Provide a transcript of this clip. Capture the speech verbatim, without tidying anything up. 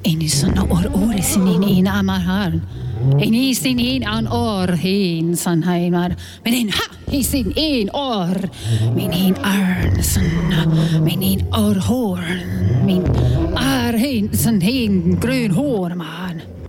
En sån or orisin in amarhan. En isin in an or hin san heimar. Men en ha isin in or. Min hin arn san. Min hin or horn. Min ar hin san hin grön hår man.